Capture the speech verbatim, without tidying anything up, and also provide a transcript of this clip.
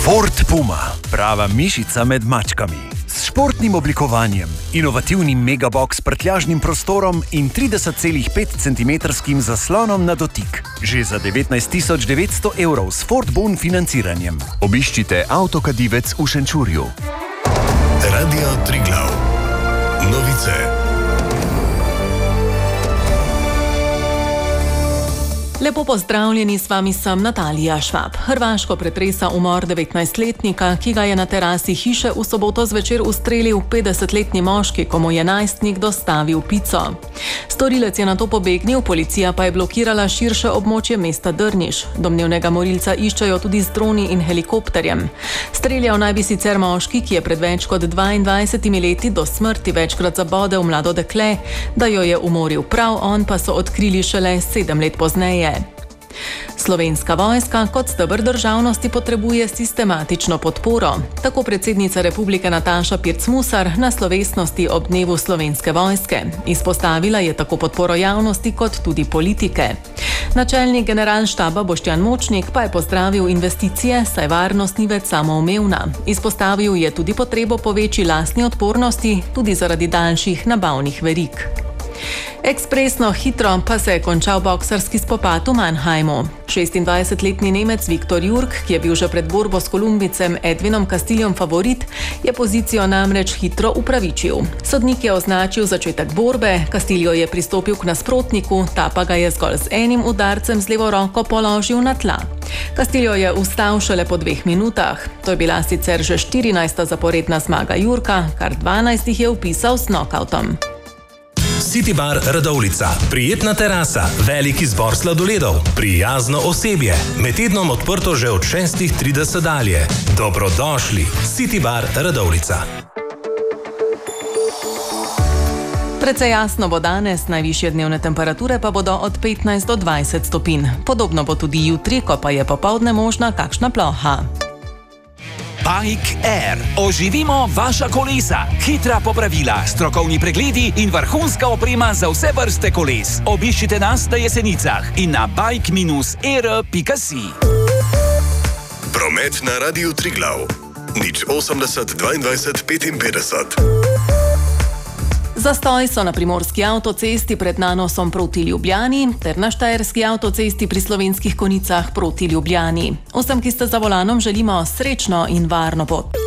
Ford Puma, prava mišica med mačkami. S športnim oblikovanjem, inovativnim megabox s prtljažnim prostorom in trideset celih pet centimetrskim zaslonom na dotik. Že za devetnajst tisoč devetsto evrov s Ford Bon financiranjem. Obiščite Avtokadivec v Šenčurju. Radio Triglav. Novice. Lepo pozdravljeni, s vami sem Natalija Švab. Hrvaško pretresa umor devetnajstletnika, ki ga je na terasi hiše v soboto zvečer ustrelil petdesetletni moški, ko mu je najstnik dostavil pico. Storilec je nato pobegnil, policija pa je blokirala širše območje mesta Drniš. Domnevnega morilca iščejo tudi z droni in helikopterjem. Streljal naj bi sicer moški, ki je pred več kot dvaindvajsetimi leti do smrti večkrat zabodel mlado dekle, da jo je umoril prav on, pa so odkrili šele sedem let pozneje. Slovenska vojska kot steber državnosti potrebuje sistematično podporo. Tako predsednica republike Nataša Pirc Musar na slovesnosti ob dnevu Slovenske vojske. Izpostavila je tako podporo javnosti kot tudi politike. Načelnik generalštaba Boštjan Močnik pa je pozdravil investicije, saj varnost ni več samoumevna. Izpostavil je tudi potrebo po večji lastni odpornosti, tudi zaradi daljših nabavnih verig. Ekspresno hitro pa se je končal boksarski spopad v Mannheimu. šestindvajsetletni Nemec Viktor Jurk, ki je bil že pred borbo s Kolumbicem Edvinom Castellom favorit, je pozicijo namreč hitro upravičil. Sodnik je označil začetek borbe, Castillo je pristopil k nasprotniku, ta pa ga je zgolj z enim udarcem z levo roko položil na tla. Castillo je vstal šele po dveh minutah. To je bila sicer že štirinajsta zaporedna zmaga Jurka, kar dvanajst jih je vpisal s nokavtom. City Bar Radovljica. Prijetna terasa, velik izbor sladoledov, prijazno osebje. Med tednom odprto že od šestih trideset dalje. Dobrodošli. City Bar Radovljica. Precej jasno bo danes, najvišje dnevne temperature pa bodo od petnajst do dvajset stopinj. Podobno bo tudi jutri, ko pa je popoldne možna kakšna ploha. Bike Air. Oživimo vaša kolesa. Hitra popravila, strokovni pregledi in vrhunska oprema za vse vrste koles. Obiščite nas na Jesenicah in na bike air pika si. Promet na Radiu Triglav. nič osemdeset dvaindvajset petinpetdeset. Zastoj so na primorski avtocesti pred nanosom proti Ljubljani ter na štajerski avtocesti pri Slovenskih Konjicah proti Ljubljani. Vsem, ki ste za volanom, želimo srečno in varno pot.